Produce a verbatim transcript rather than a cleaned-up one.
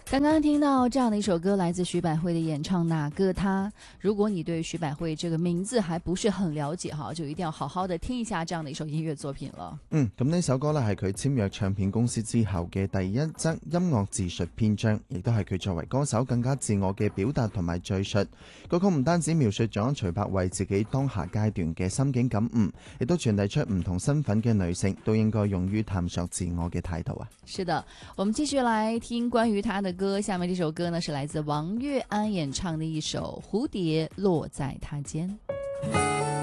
刚刚听到这样的一首歌，来自徐百慧的演唱《哪个他》。如果你對徐百慧這個名字還不是很了解哈，就一定要好好的聽一下這樣的一首音樂作品了。 嗯，咁呢首歌呢係佢簽約唱片公司之後嘅第一則音樂自述篇章，亦都係佢作為歌手更加自我嘅表達同埋敘述。歌曲唔單止描述咗徐百慧自己當下階段嘅心境感悟，亦都傳遞出唔同身份嘅女性都應該勇於探索自我嘅態度啊。 是的，我們繼續來聽關於他的歌。下面這首歌呢是來自王粵安演唱的一首《蝴蝶落在他肩》。